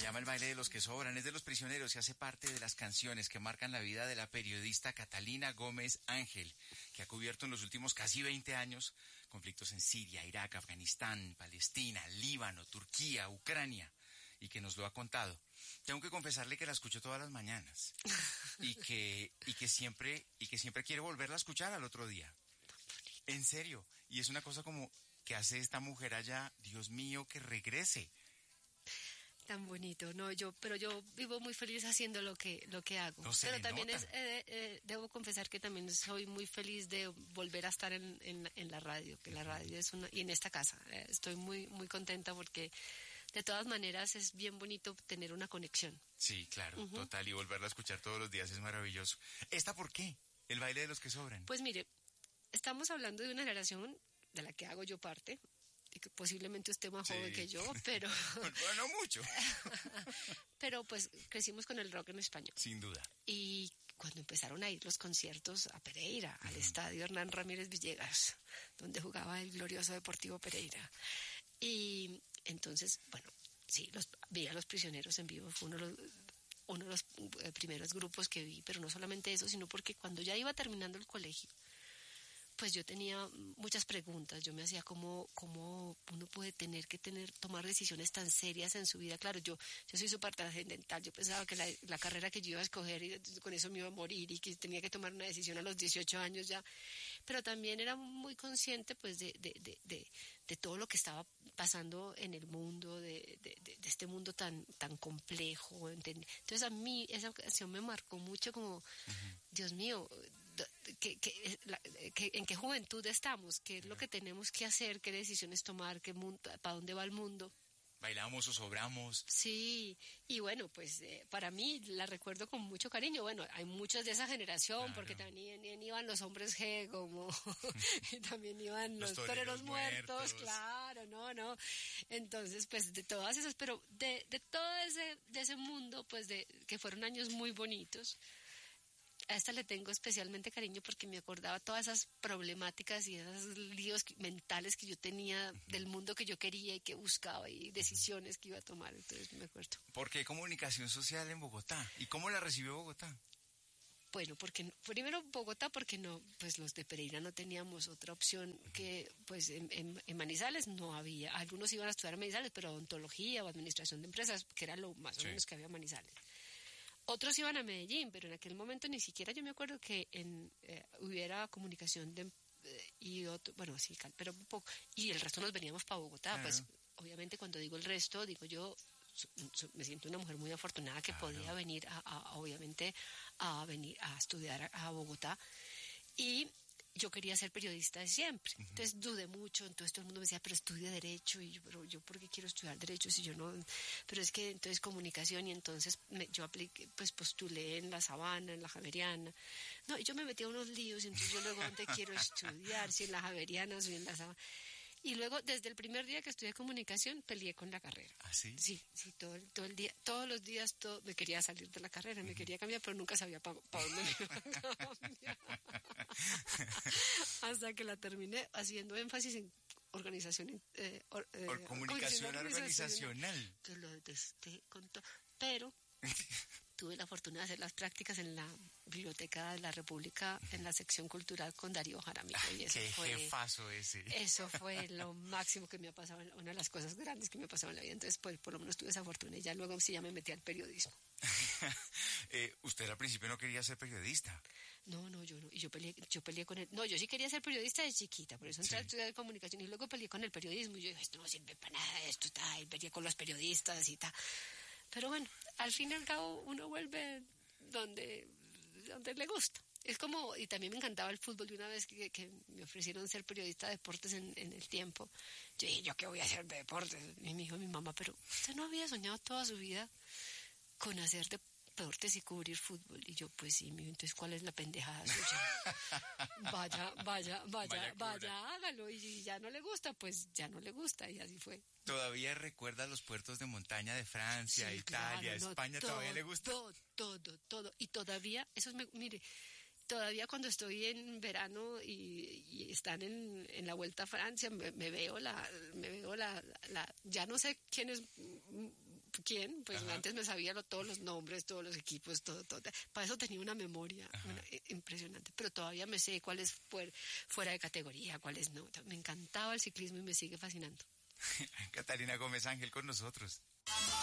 llama El baile de los que sobran, es de Los Prisioneros y hace parte de las canciones que marcan la vida de la periodista Catalina Gómez Ángel, que ha cubierto en los últimos casi 20 años conflictos en Siria, Irak, Afganistán, Palestina, Líbano, Turquía, Ucrania, y que nos lo ha contado. Tengo que confesarle que la escucho todas las mañanas y que siempre quiere volverla a escuchar al otro día. En serio, y es una cosa como que hace esta mujer allá, Dios mío, que regrese. Tan bonito, no, pero yo vivo muy feliz haciendo lo que hago. No se pero le también nota. debo confesar que también soy muy feliz de volver a estar en la radio, que la radio es y en esta casa. Estoy muy, muy contenta porque de todas maneras es bien bonito tener una conexión. Sí, claro, total, y volverla a escuchar todos los días es maravilloso. ¿Esta por qué? El baile de los que sobran. Pues mire, estamos hablando de una generación de la que hago yo parte, y que posiblemente usted más joven que yo, pero... Bueno, no mucho. Pero pues crecimos con el rock en español. Sin duda. Y cuando empezaron a ir los conciertos a Pereira, al estadio Hernán Ramírez Villegas, donde jugaba el glorioso Deportivo Pereira. Y entonces, bueno, sí, vi a Los Prisioneros en vivo, fue uno de los primeros grupos que vi, pero no solamente eso, sino porque cuando ya iba terminando el colegio, pues yo tenía muchas preguntas. Yo me hacía cómo uno puede tomar decisiones tan serias en su vida. Claro, yo soy súper trascendental. Yo pensaba que la carrera que yo iba a escoger y con eso me iba a morir y que tenía que tomar una decisión a los 18 años ya. Pero también era muy consciente pues de todo lo que estaba pasando en el mundo, de este mundo tan complejo. Entonces a mí esa canción me marcó mucho como, Dios mío, en qué juventud estamos, qué es lo que tenemos que hacer, qué decisiones tomar, para dónde va el mundo. Bailamos o sobramos. Sí, y bueno, pues para mí la recuerdo con mucho cariño. Bueno, hay muchos de esa generación, claro, porque también iban los hombres G, como y también iban los toreros muertos, claro, no. Entonces, pues de todas esas, pero de todo ese mundo, pues que fueron años muy bonitos. A esta le tengo especialmente cariño porque me acordaba todas esas problemáticas y esos líos mentales que yo tenía del mundo que yo quería y que buscaba y decisiones que iba a tomar, entonces me acuerdo. ¿Por qué comunicación social en Bogotá? ¿Y cómo la recibió Bogotá? Bueno, primero Bogotá, porque no, pues los de Pereira no teníamos otra opción que, pues en Manizales no había. Algunos iban a estudiar en Manizales, pero odontología o administración de empresas, que era lo más o menos que había en Manizales. Otros iban a Medellín, pero en aquel momento ni siquiera yo me acuerdo que hubiera comunicación y otro, bueno, sí, pero un poco, y el resto nos veníamos para Bogotá. Claro. Pues obviamente cuando digo el resto, digo yo me siento una mujer muy afortunada que podía venir obviamente a venir a estudiar a Bogotá, y yo quería ser periodista de siempre. Entonces dudé mucho, entonces todo el mundo me decía, pero estudia Derecho, y pero yo ¿por qué quiero estudiar Derecho si yo no? Pero es que entonces comunicación, y entonces yo apliqué, pues postulé en la Sabana, en la Javeriana. No, y yo me metí a unos líos, y entonces yo luego, ¿dónde quiero estudiar? Si en la Javeriana o en la Sabana. Y luego, desde el primer día que estudié comunicación, peleé con la carrera. ¿Ah, sí? Sí, todo el día, todos los días me quería salir de la carrera, me quería cambiar, pero nunca sabía para dónde me iba a cambiar. Hasta que la terminé haciendo énfasis en organización. Comunicación organizacional. Que lo detesté con todo. Pero tuve la fortuna de hacer las prácticas en la Biblioteca de la República, en la sección cultural con Darío Jaramillo. Y eso ¡Qué jefazo ese! Eso fue lo máximo que me ha pasado, una de las cosas grandes que me ha pasado en la vida. Entonces, pues, por lo menos tuve esa fortuna, y ya luego sí ya me metí al periodismo. ¿Usted al principio no quería ser periodista? No, yo no. Y yo peleé con él. No, yo sí quería ser periodista de chiquita, por eso entré a estudiar comunicación, y luego peleé con el periodismo. Y yo dije, esto no sirve para nada, esto está, y peleé con los periodistas y tal. Pero bueno, al fin y al cabo uno vuelve donde le gusta. Es como, y también me encantaba el fútbol. De una vez que me ofrecieron ser periodista de deportes en el tiempo, yo dije, ¿yo qué voy a hacer de deportes? Y me dijo mi mamá, pero usted no había soñado toda su vida con hacer deportes y cubrir fútbol. Y yo, pues sí, entonces ¿cuál es la pendejada suya? Vaya, hágalo. Y si ya no le gusta, pues ya no le gusta, y así fue. ¿Todavía recuerda los puertos de montaña de Francia, sí, Italia, claro, España? ¿Todavía le gusta? Todo. Y todavía, mire, todavía cuando estoy en verano y están en la Vuelta a Francia, me veo ya no sé quiénes ¿quién? Pues Ajá. antes me sabía todos los nombres, todos los equipos, todo. Para eso tenía una memoria impresionante, pero todavía me sé cuál es fuera de categoría, cuál es no. Me encantaba el ciclismo y me sigue fascinando. Catalina Gómez Ángel con nosotros.